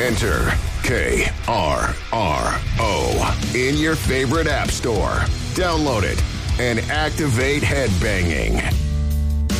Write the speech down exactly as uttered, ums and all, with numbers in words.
Enter K R R O in your favorite app store. Download it and activate headbanging.